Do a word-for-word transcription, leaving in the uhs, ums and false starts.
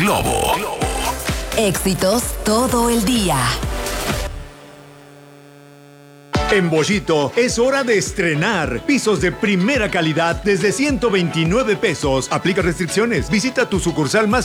Globo. Éxitos todo el día. En Bollito es hora de estrenar pisos de primera calidad desde ciento veintinueve pesos. Aplica restricciones. Visita tu sucursal más